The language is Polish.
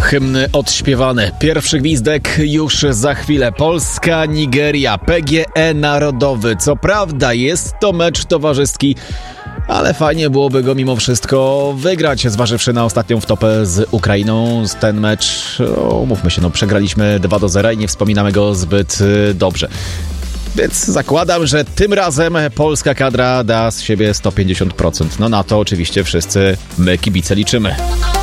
Hymny odśpiewane. Pierwszy gwizdek już za chwilę. Polska, Nigeria, PGE narodowy. Co prawda jest to mecz towarzyski, ale fajnie byłoby go mimo wszystko wygrać, zważywszy na ostatnią wtopę z Ukrainą. Ten mecz, umówmy się, przegraliśmy 2-0 i nie wspominamy go zbyt dobrze. Więc zakładam, że tym razem polska kadra da z siebie 150%. No na to oczywiście wszyscy my kibice liczymy.